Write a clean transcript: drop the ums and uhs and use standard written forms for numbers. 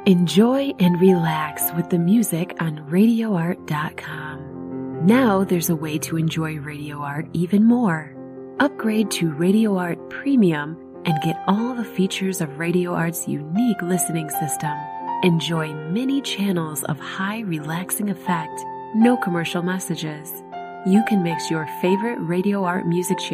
Enjoy and relax with the music on RadioArt.com. Now there's a way to enjoy Radio Art even more. Upgrade to Radio Art Premium and get all the features of Radio Art's unique listening system. Enjoy many channels of high relaxing effect, no commercial messages. You can mix your favorite Radio Art music